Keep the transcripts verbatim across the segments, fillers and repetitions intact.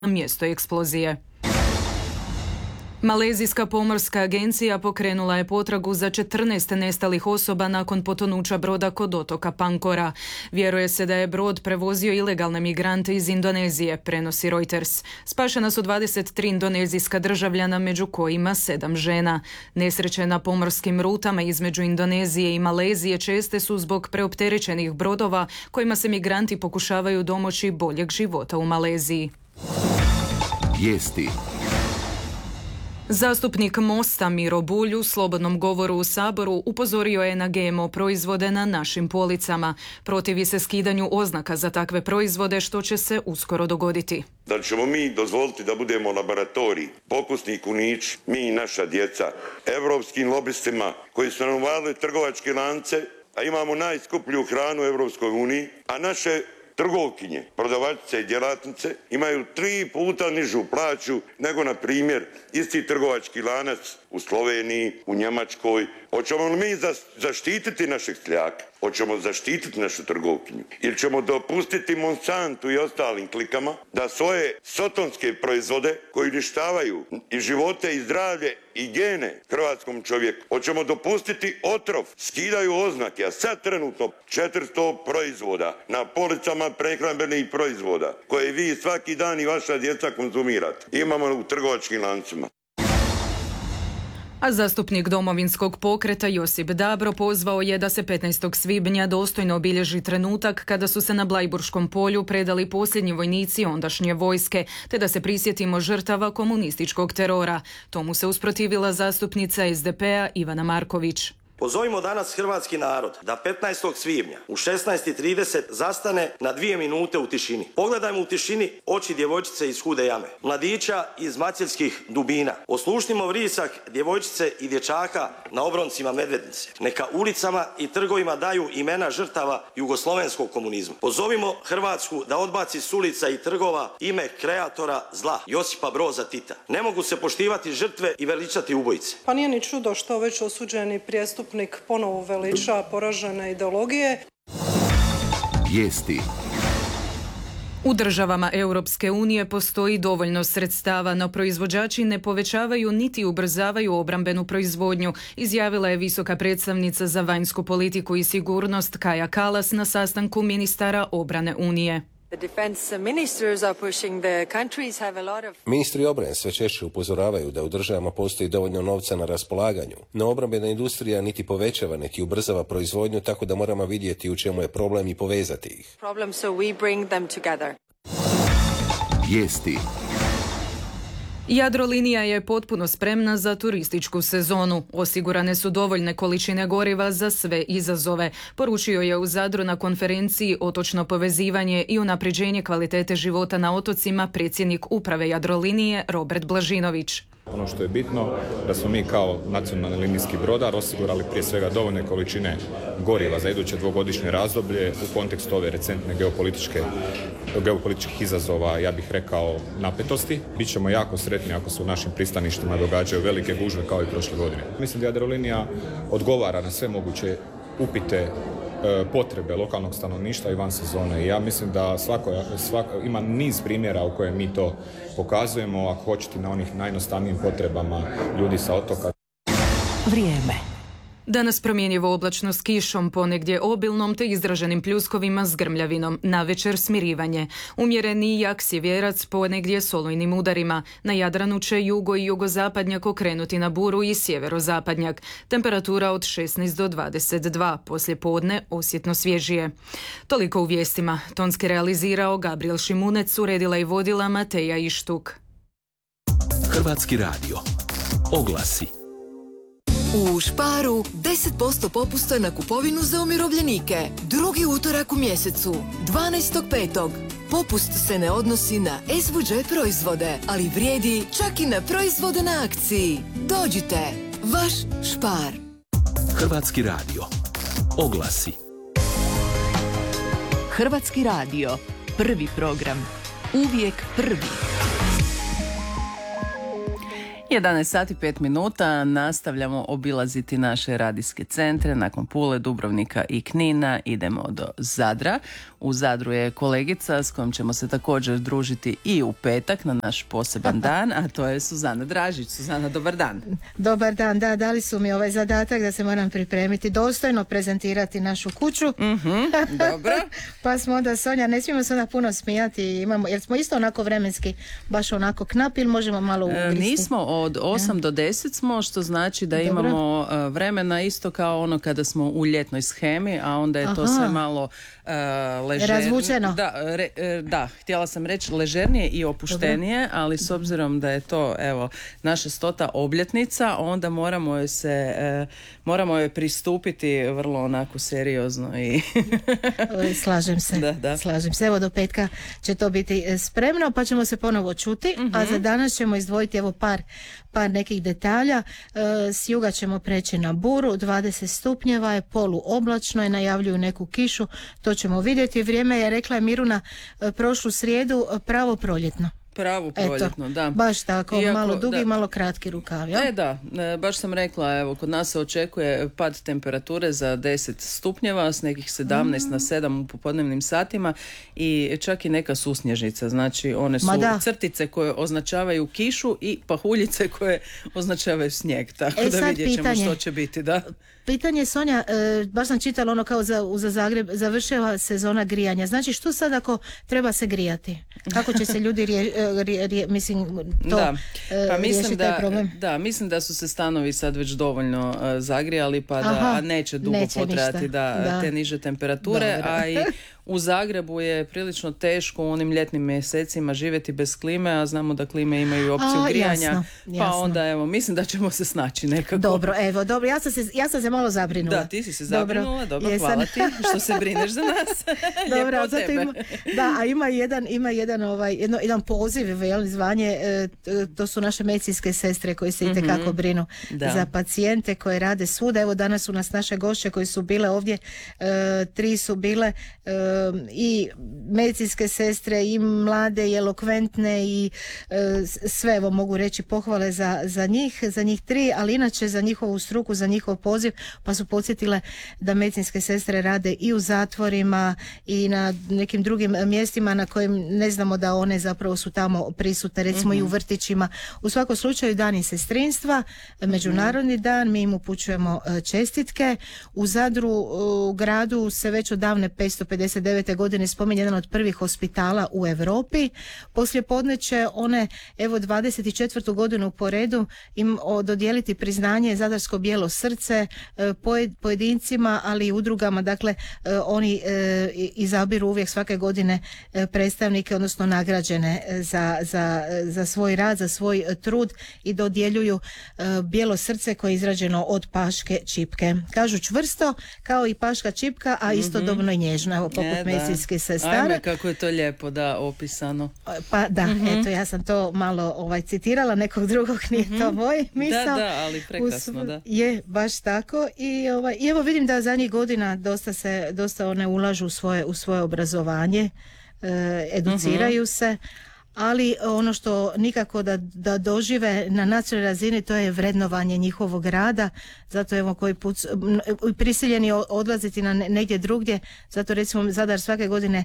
mjesto eksplozije. Malezijska pomorska agencija pokrenula je potragu za četrnaest nestalih osoba nakon potonuća broda kod otoka Pankora. Vjeruje se da je brod prevozio ilegalne migrante iz Indonezije, prenosi Reuters. Spašena su dvadeset tri indonezijska državljana, među kojima sedam žena. Nesreće na pomorskim rutama između Indonezije i Malezije česte su zbog preopterećenih brodova kojima se migranti pokušavaju domoći boljeg života u Maleziji. Vijesti. Zastupnik Mosta Miro Bulj u slobodnom govoru u Saboru upozorio je na G M O proizvode na našim policama. Protivi se skidanju oznaka za takve proizvode, što će se uskoro dogoditi. Da ćemo mi dozvoliti da budemo laboratorij, pokusni kunić, mi i naša djeca, evropskim lobistima koji su nam uvalili trgovačke lance, a imamo najskuplju hranu u Europskoj uniji, a naše trgovkinje, prodavačice i djelatnice imaju tri puta nižu plaću nego, na primjer, isti trgovački lanac u Sloveniji, u Njemačkoj. Hoćemo li mi zaštititi našeg seljaka? Hoćemo zaštititi našu trgovkinju? Ili ćemo dopustiti Monsantu i ostalim klikama da svoje sotonske proizvode koji uništavaju i živote i zdravlje i gene hrvatskom čovjeku? Hoćemo dopustiti otrov, skidaju oznake, a sad trenutno četiristo proizvoda na policama prehrambenih proizvoda koje vi svaki dan i vaša djeca konzumirate. Imamo u trgovačkim lancima. A zastupnik Domovinskog pokreta Josip Dabro pozvao je da se petnaestog svibnja dostojno obilježi trenutak kada su se na Blajburškom polju predali posljednji vojnici ondašnje vojske, te da se prisjetimo žrtava komunističkog terora. Tomu se usprotivila zastupnica S D P-a Ivana Marković. Pozovimo danas hrvatski narod da petnaestog svibnja u šesnaest i trideset zastane na dvije minute u tišini. Pogledajmo u tišini oči djevojčice iz Hude jame, mladića iz Maceljskih dubina. Oslušnimo vrisak djevojčice i dječaka na obroncima Medvednice. Neka ulicama i trgovima daju imena žrtava jugoslovenskog komunizma. Pozovimo Hrvatsku da odbaci s ulica i trgova ime kreatora zla, Josipa Broza Tita. Ne mogu se poštivati žrtve i veličati ubojice. Pa nije ni čudo što već osuđeni prijestup ponovo veliča poražene ideologije. Vijesti. U državama Europske unije postoji dovoljno sredstava, no proizvođači ne povećavaju niti ubrzavaju obrambenu proizvodnju, izjavila je visoka predstavnica za vanjsku politiku i sigurnost Kaja Kallas na sastanku ministara obrane Unije. Ministri obrane sve češće upozoravaju da u državama postoji dovoljno novca na raspolaganju, no obrambena industrija niti povećava niti ubrzava proizvodnju, tako da moramo vidjeti u čemu je problem i povezati ih. Vijesti. Jadrolinija je potpuno spremna za turističku sezonu. Osigurane su dovoljne količine goriva za sve izazove, poručio je u Zadru na konferenciji Otočno povezivanje i unapređenje kvalitete života na otocima predsjednik uprave Jadrolinije Robert Blažinović. Ono što je bitno, da smo mi kao nacionalni linijski brodar osigurali prije svega dovoljne količine goriva za iduće dvogodišnje razdoblje u kontekstu ove recentne geopolitičke, geopolitičkih izazova, ja bih rekao, napetosti. Bićemo jako sretni ako se u našim pristaništima događaju velike gužve kao i prošle godine. Mislim da Jadrolinija odgovara na sve moguće upite, potrebe lokalnog stanovništva i van sezone. I ja mislim da svako, svako, ima niz primjera u kojem mi to pokazujemo, ako hoćete, na onih najjednostavnijim potrebama ljudi sa otoka. Vrijeme. Danas promjenjivo oblačno s kišom, ponegdje obilnom te izraženim pljuskovima s grmljavinom. Navečer smirivanje. Umjereni jak sjeverac, ponegdje s olujnim udarima. Na Jadranu će jugo i jugozapadnjak okrenuti na buru i sjeverozapadnjak. Temperatura od šesnaest do dvadeset dva, poslije podne osjetno svježije. Toliko u vijestima. Tonski realizirao Gabriel Šimunec, uredila i vodila Mateja Ištuk. Hrvatski radio. Oglasi. U Sparu deset posto popusta na kupovinu za umirovljenike. Drugi utorak u mjesecu, dvanaestog petog Popust se ne odnosi na S V J proizvode, ali vrijedi čak i na proizvode na akciji. Dođite, vaš Spar. Hrvatski radio. Oglasi. Hrvatski radio. Prvi program. Uvijek prvi. jedanaest sati pet minuta, nastavljamo obilaziti naše radijske centre. Nakon Pule, Dubrovnika i Knina idemo do Zadra. U Zadru je kolegica s kojom ćemo se također družiti i u petak na naš poseban dan, a to je Suzana Dražić. Suzana, dobar dan. Dobar dan, da, dali su mi ovaj zadatak da se moram pripremiti, dostojno prezentirati našu kuću. Mm-hmm, dobro. Pa smo onda, Sonja, ne smijemo se onda puno smijati, imamo, jer smo isto onako vremenski, baš onako knap, ili možemo malo ugristi? E, nismo, od osam ja. do deset smo, što znači da dobro. Imamo uh, vremena isto kao ono kada smo u ljetnoj shemi, a onda je Aha. to sve malo uh, ležernije. Razvučeno. Da, re, da, htjela sam reći ležernije i opuštenije, dobro. Ali s obzirom da je to, evo, naša stota obljetnica, onda moramo joj se, uh, moramo joj pristupiti vrlo onako seriozno i... Slažem se, da, da. slažem se. Evo do petka će to biti spremno, pa ćemo se ponovo čuti, uh-huh. a za danas ćemo izdvojiti evo par par nekih detalja. E, s juga ćemo preći na buru, dvadeset stupnjeva je, poluoblačno je, najavljuju neku kišu, to ćemo vidjeti. Vrijeme je, rekla je Miruna e, prošlu srijedu, pravo proljetno. Pravo proljetno, Eto, da. Baš tako, Iako, malo dugi, da. malo kratki rukav, ja? E da, baš sam rekla, evo, kod nas se očekuje pad temperature za deset stupnjeva, s nekih sedamnaest mm. na sedam u popodnevnim satima i čak i neka susnježica, znači one su crtice koje označavaju kišu i pahuljice koje označavaju snijeg, tako e, da vidjet ćemo što će biti, da. Pitanje, Sonja, e, baš sam čitala ono kao za, za Zagreb, završava sezona grijanja. Znači, što sad ako treba se grijati? Kako će se ljudi rije, rije, rije, mislim, to da. Pa mislim da, taj problem? Da, mislim da su se stanovi sad već dovoljno uh, zagrijali, pa Aha, da neće dugo neće potrajati da, da. te niže temperature, Dobre. a i u Zagrebu je prilično teško u onim ljetnim mjesecima živjeti bez klime, a znamo da klime imaju opciju a, grijanja, jasno, pa jasno. onda evo, mislim da ćemo se snaći nekako. Dobro, evo, dobro, ja sam se, ja sam se malo zabrinula. Da, ti si se zabrinula, dobro, dobro hvala ti što se brineš za nas. Dobro, Lijepo od tebe. Ima, da, a ima jedan, ima jedan, ovaj, jedno, jedan poziv, jel, zvanje, e, to su naše medicinske sestre koji se itekako mm-hmm. brinu da. za pacijente koje rade svuda. Evo, danas su nas naše gošće koji su bile ovdje, e, tri su bile e, i medicinske sestre i mlade i elokventne i e, sve, evo mogu reći pohvale za, za njih, za njih tri, ali inače za njihovu struku, za njihov poziv, pa su podsjetile da medicinske sestre rade i u zatvorima i na nekim drugim mjestima na kojim ne znamo da one zapravo su tamo prisutne, recimo mm-hmm. i u vrtićima. U svakom slučaju dan je sestrinstva, međunarodni mm-hmm. dan, mi im upućujemo čestitke. U Zadru, u gradu se već od davne petsto pedeset devete godine spominje jedan od prvih hospitala u Europi. Poslije podne će one, evo dvadeset četvrtu godinu po redu, im dodijeliti priznanje Zadarsko bijelo srce pojedincima, ali i udrugama. Dakle, oni izabiru uvijek svake godine predstavnike, odnosno nagrađene za, za, za svoj rad, za svoj trud i dodjeljuju bijelo srce koje je izrađeno od paške čipke. Kažu čvrsto kao i paška čipka, a istodobno mm-hmm. i nježno, evo poput e, medicinske sestara. Ajme, kako je to lijepo da opisano. Pa da, mm-hmm. eto, ja sam to malo ovaj, citirala, nekog drugog nije mm-hmm. to moj misao. Da, da, ali prekrasno, da. Je, baš tako. I, ovaj, i evo vidim da zadnjih godina dosta se, dosta one ulažu u svoje, u svoje obrazovanje, e, educiraju mm-hmm. se, ali ono što nikako da, da dožive na nacionalnoj razini, to je vrednovanje njihovog rada, zato evo koji put prisiljeni odlaziti na negdje drugdje, zato recimo Zadar svake godine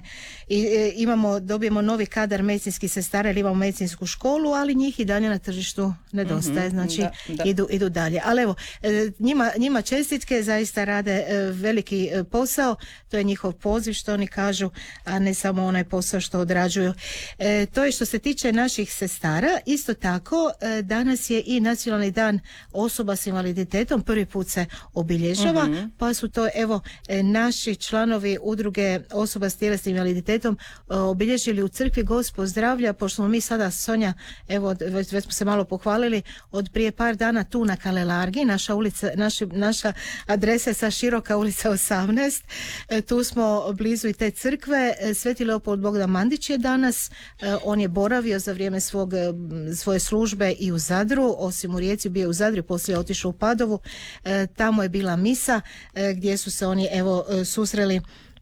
imamo, dobijemo novi kadar medicinskih sestara ili imamo medicinsku školu, ali njih i dalje na tržištu nedostaje, znači da, da. Idu, idu dalje. Ali evo, njima, njima čestitke, zaista rade veliki posao, to je njihov poziv što oni kažu, a ne samo onaj posao što odrađuju. E, to je što se tiče naših sestara. Isto tako, danas je i nacionalni dan osoba s invaliditetom, prvi put se obilježava, uh-huh. pa su to evo naši članovi udruge osoba s tjelesnim invaliditetom obilježili u crkvi Gospod zdravlja, pošto smo mi sada, Sonja, evo već, već smo se malo pohvalili, od prije par dana tu na Kalelargi, naša ulica, naši, naša adresa je sa Široka ulica osamnaest, tu smo blizu i te crkve. Sveti Leopold Bogdan Mandić je danas, on je boravio za vrijeme svog, svoje službe i u Zadru, osim u Rijeci bio u Zadru, poslije otišao u Padovu, e, tamo je bila misa e, gdje su se oni evo susreli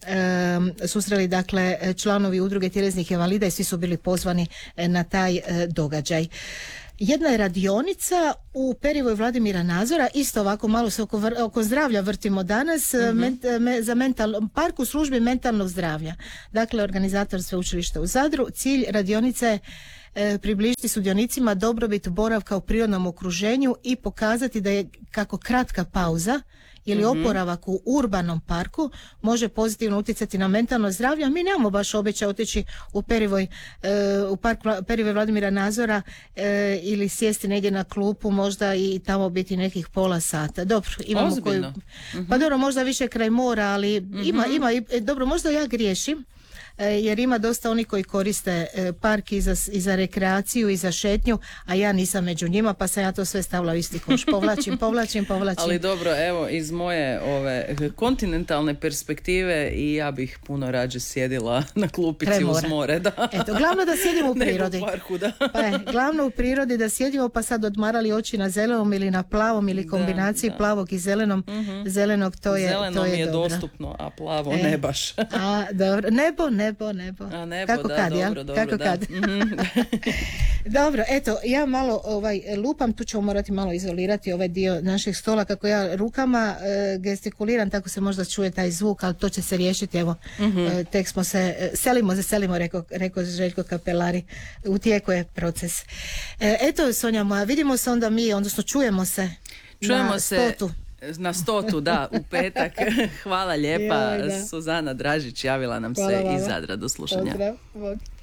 e, susreli dakle članovi udruge tjelesnih invalida i svi su bili pozvani na taj e, događaj. Jedna je radionica u Perivoj Vladimira Nazora, isto ovako malo se oko, oko zdravlja vrtimo danas, mm-hmm. men, me, za mental, park u službi mentalnog zdravlja. Dakle, organizator sveučilišta u Zadru. Cilj radionice je e, približiti sudionicima dobrobit boravka u prirodnom okruženju i pokazati da je kako kratka pauza ili mm-hmm. oporavak u urbanom parku može pozitivno utjecati na mentalno zdravlje, a mi nemamo baš običaj otići u Perivoj, e, u park Perivoj Vladimira Nazora e, ili sjesti negdje na klupu možda i tamo biti nekih pola sata. Dobro, imamo koju, mm-hmm. pa dobro, možda više kraj mora, ali mm-hmm. ima, ima, dobro, možda ja griješim, jer ima dosta oni koji koriste park i za, i za rekreaciju i za šetnju, a ja nisam među njima, pa sam ja to sve stavila u isti koš. Povlačim, povlačim, povlačim. Ali dobro, evo, iz moje ove kontinentalne perspektive i ja bih puno rađe sjedila na klupici uz more. Da. Eto, glavno da sjedimo u prirodi. U parku, da. Pa je, glavno u prirodi da sjedimo pa sad odmarali oči na zelenom ili na plavom ili kombinaciji da, da. plavog i zelenom. Mm-hmm. Zelenog, to je, Zeleno to je, mi je dobro. Dostupno, a plavo e, ne baš. A, dobro, nebo, nebo. Nebo, nebo. A nebo, kako da, kad, dobro, ja? dobro, kako da. kad? Mm-hmm. Dobro, eto, ja malo ovaj, lupam, tu ćemo morati malo izolirati ovaj dio našeg stola, kako ja rukama e, gestikuliram, tako se možda čuje taj zvuk, ali to će se riješiti, evo, mm-hmm. e, tek smo se, e, selimo se, selimo, rekao, rekao Željko Kapelari, u tijeku je proces. E, eto, Sonja moja, vidimo se onda mi, odnosno čujemo se čujemo na se. stotu. Na stotu, da, u petak. Hvala lijepa. Joj, Suzana Dražić javila nam Hvala se vama. Iz Zadra. Do slušanja. Pozdrav.